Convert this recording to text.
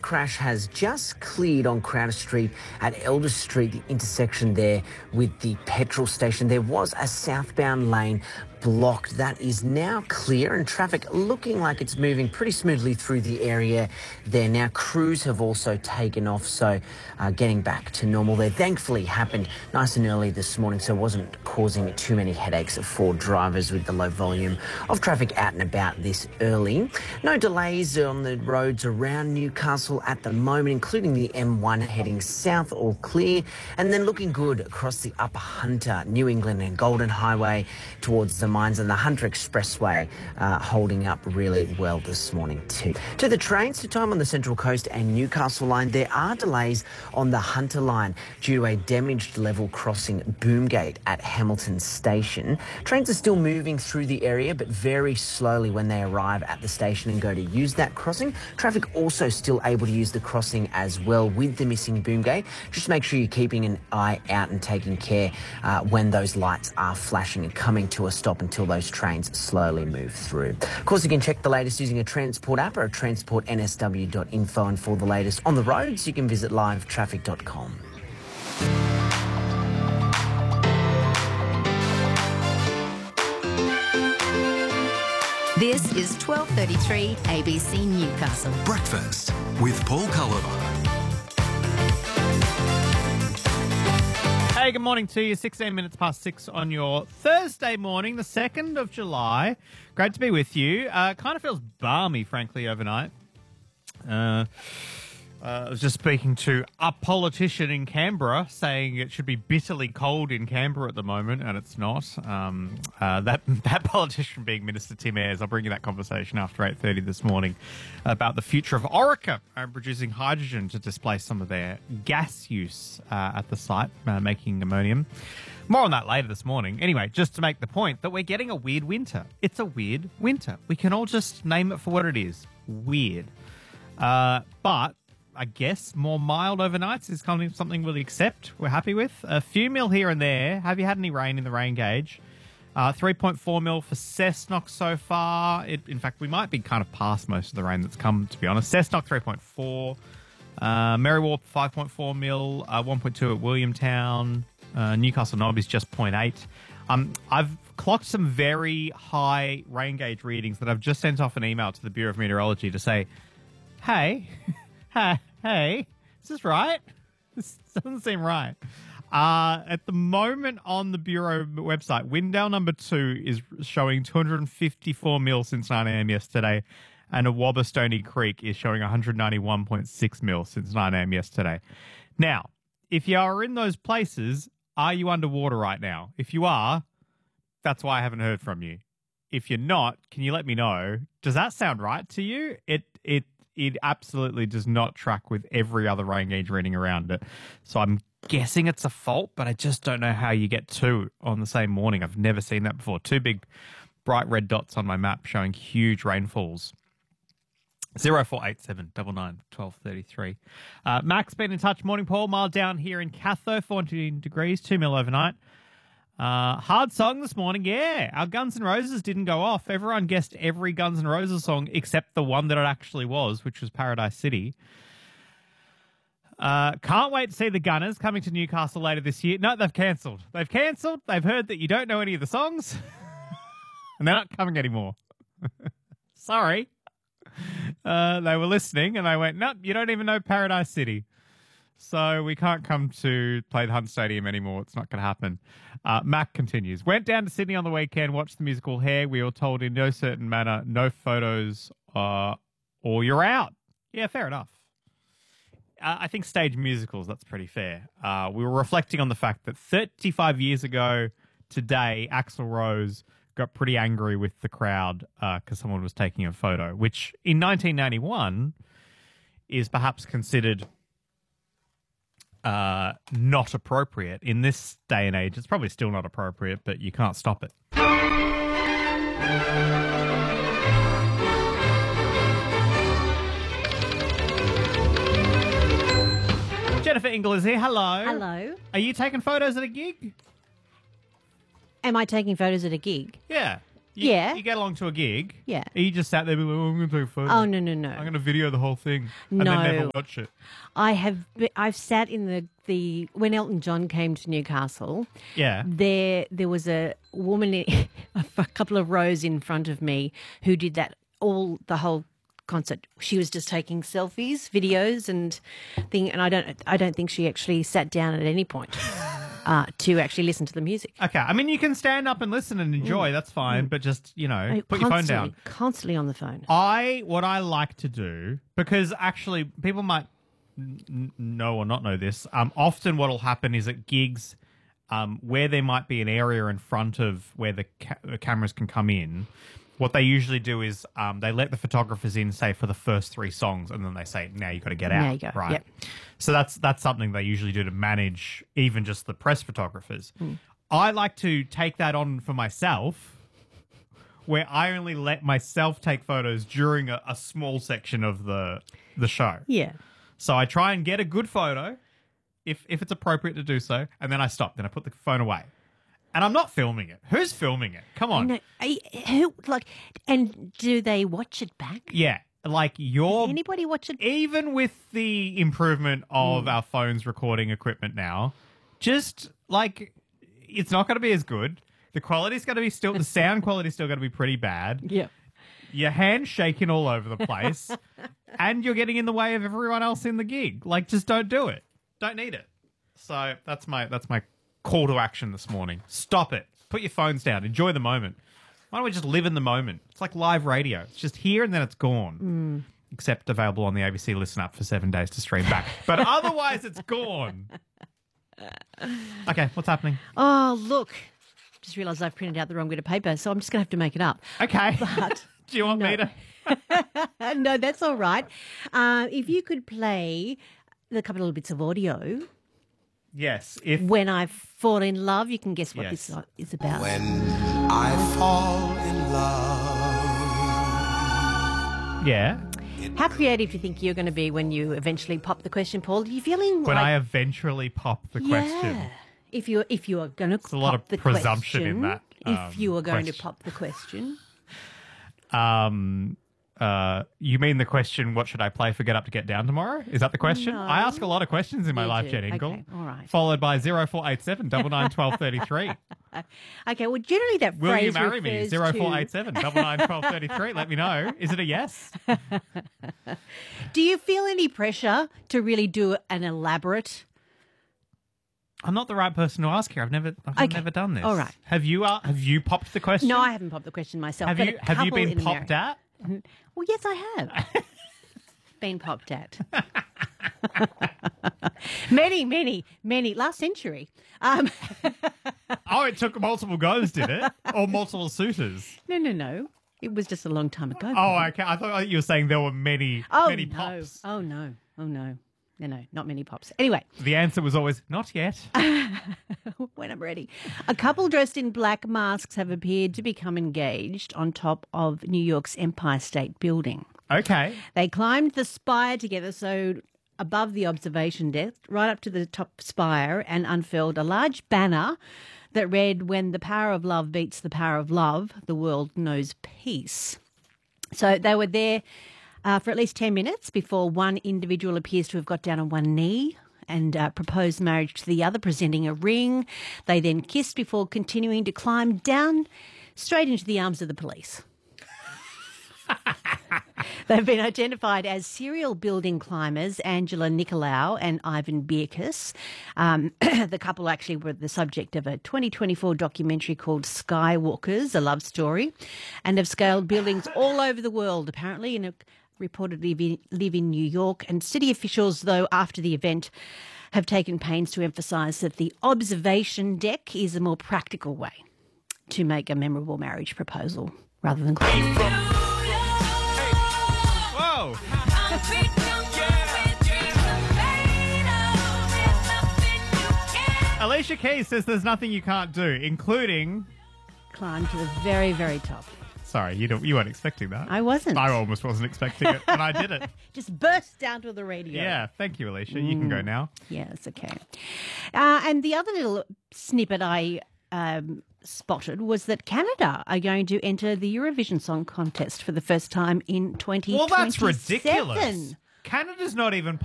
crash has just cleared on Crowder Street at Elder Street, the intersection there with the petrol station. There was a southbound lane blocked. That is now clear and traffic looking like it's moving pretty smoothly through the area there. Now crews have also taken off, so getting back to normal there. Thankfully happened nice and early this morning, so it wasn't causing too many headaches for drivers with the low volume of traffic out and about this early. No delays on the roads around Newcastle at the moment, including the M1 heading south, all clear. And then looking good across the Upper Hunter, New England and Golden Highway towards the mines, and the Hunter Expressway holding up really well this morning too. To the trains, to time on the Central Coast and Newcastle line, there are delays on the Hunter line due to a damaged level crossing Boomgate at Hamilton Station. Trains are still moving through the area, but very slowly when they arrive at the station and go to use that crossing. Traffic also still able to use the crossing as well with the missing Boomgate. Just make sure you're keeping an eye out and taking care when those lights are flashing and coming to a stop until those trains slowly move through. Of course, you can check the latest using a Transport app or at transportnsw.info, and for the latest on the roads, you can visit livetraffic.com. This is 12:33 ABC Newcastle. Breakfast with Paul Culliver. Hey, good morning to you. 16 minutes past 6 on your Thursday morning, the 2nd of July. Great to be with you. Kind of feels balmy, frankly, overnight. I was just speaking to a politician in Canberra saying it should be bitterly cold in Canberra at the moment, and it's not. That politician being Minister Tim Ayres. I'll bring you that conversation after 8:30 this morning about the future of Orica and producing hydrogen to displace some of their gas use at the site, making ammonium. More on that later this morning. Anyway, just to make the point that we're getting a weird winter. It's a weird winter. We can all just name it for what it is. Weird. But I guess more mild overnights is kind of something we'll accept. We're happy with. A few mil here and there. Have you had any rain in the rain gauge? 3.4 mil for Cessnock so far. In fact, we might be kind of past most of the rain that's come, to be honest. Cessnock 3.4. Merriwarp 5.4 mil. 1.2 at Williamtown. Newcastle Knob is just 0.8. I've clocked some very high rain gauge readings that I've just sent off an email to the Bureau of Meteorology to say, hey, hey, is this right? This doesn't seem right. At the moment on the Bureau website, Windale number 2 is showing 254 mil since 9 a.m. yesterday, and Awabba Stony Creek is showing 191.6 mil since 9 a.m. yesterday. Now, if you are in those places, are you underwater right now? If you are, that's why I haven't heard from you. If you're not, can you let me know? Does that sound right to you? It absolutely does not track with every other rain gauge reading around it. So I'm guessing it's a fault, but I just don't know how you get two on the same morning. I've never seen that before. Two big bright red dots on my map showing huge rainfalls. 0487 99 1233. Mac's been in touch. Morning, Paul. Mild down here in Catho, 14 degrees, 2 mil overnight. Hard song this morning, yeah. Our Guns N' Roses didn't go off. Everyone guessed every Guns N' Roses song except the one that it actually was, which was Paradise City. Can't wait to see the Gunners coming to Newcastle later this year. No, they've cancelled. They've heard that you don't know any of the songs, and they're not coming anymore. Sorry. They were listening, and they went, nope, you don't even know Paradise City. So we can't come to play the Hunt Stadium anymore. It's not going to happen. Mac continues. Went down to Sydney on the weekend, watched the musical Hair. We were told in no certain manner, no photos or you're out. Yeah, fair enough. I think stage musicals, that's pretty fair. We were reflecting on the fact that 35 years ago today, Axl Rose got pretty angry with the crowd because someone was taking a photo, which in 1991 is perhaps considered not appropriate. In this day and age, it's probably still not appropriate, but you can't stop it. Jennifer Ingle is here. Hello. Hello. Are you taking photos at a gig? Am I taking photos at a gig? Yeah. You get along to a gig. Yeah. You just sat there and be like, I'm going to take a photo. Oh, no. I'm going to video the whole thing. And No. then never watch it. I've sat in the when Elton John came to Newcastle. Yeah. There was a woman a couple of rows in front of me who did that the whole concert. She was just taking selfies, videos, and I don't think she actually sat down at any point to actually listen to the music. Okay. I mean, you can stand up and listen and enjoy. That's fine. But just, put your phone down. Constantly on the phone. What I like to do, because actually people might know or not know this, often what will happen is at gigs where there might be an area in front of where the cameras can come in, what they usually do is they let the photographers in, say, for the first 3 songs, and then they say, now you've got to get out. There you go. Right. Yep. So that's something they usually do to manage even just the press photographers. I like to take that on for myself, where I only let myself take photos during a small section of the show. Yeah. So I try and get a good photo, if it's appropriate to do so, and then I stop. Then I put the phone away. And I'm not filming it. Who's filming it? Come on. No, and do they watch it back? Yeah. Like Does anybody watch it? even with the improvement of our phones recording equipment now, just like it's not going to be as good. The quality's going to be the sound quality's still going to be pretty bad. Yeah. Your hand's shaking all over the place, and you're getting in the way of everyone else in the gig. Like, just don't do it. Don't need it. So that's my call to action this morning. Stop it. Put your phones down. Enjoy the moment. Why don't we just live in the moment? It's like live radio. It's just here and then it's gone. Except available on the ABC Listen app for 7 days to stream back. But otherwise, it's gone. Okay, what's happening? Oh, look. Just realised I've printed out the wrong bit of paper, so I'm just going to have to make it up. Okay. But Do you want me to? no, that's all right. If you could play a couple of little bits of audio. Yes. When I fall in love, you can guess what Yes. this is about. When I fall in love. Yeah. How creative do you think you're going to be when you eventually pop the question, Paul? Are you feeling When like... I eventually pop the question. Yeah. If you are going to pop a lot of the presumption question, in that, if you are going to question. pop the question, You mean the question, what should I play for Get Up to Get Down tomorrow? Is that the question? No. I ask a lot of questions in my You life, do. Jen Ingle. Okay, all right. Followed by 0487 99 12 33. okay. Well, generally that Will phrase you marry me? refers to- 0487 99 12 33. Let me know. Is it a yes? Do you feel any pressure to really do an elaborate? I'm not the right person to ask here. I've never done this. All right. Have you popped the question? No, I haven't popped the question myself. Have but you a have you couple been in popped America- at? Well, yes, I have. Been popped at. many. Last century. Oh, it took multiple goes, did it? Or multiple suitors? No. It was just a long time ago. Oh, okay. I thought you were saying there were many no. pops. Oh, no. No, not many pops. Anyway, The answer was always, not yet. when I'm ready. A couple dressed in black masks have appeared to become engaged on top of New York's Empire State Building. Okay. They climbed the spire together, so above the observation deck, right up to the top spire, and unfurled a large banner that read, "When the power of love beats the power of love, the world knows peace." So they were there for at least 10 minutes before one individual appears to have got down on one knee and proposed marriage to the other, presenting a ring. They then kissed before continuing to climb down straight into the arms of the police. They've been identified as serial building climbers Angela Nicolau and Ivan Bierkus. The couple actually were the subject of a 2024 documentary called Skywalkers, A Love Story, and have scaled buildings all over the world, apparently, and reportedly live in New York. And city officials, though, after the event, have taken pains to emphasise that the observation deck is a more practical way to make a memorable marriage proposal rather than climbing. Whoa. Alicia Keys says there's nothing you can't do, including... Climb to the very, very top. Sorry, you weren't expecting that. I wasn't. I almost wasn't expecting it, and I did it. Just burst down to the radio. Yeah, thank you, Alicia. You can go now. Yeah, it's okay. And the other little snippet I spotted was that Canada are going to enter the Eurovision Song Contest for the first time in 2027. Well, that's ridiculous. Canada's not even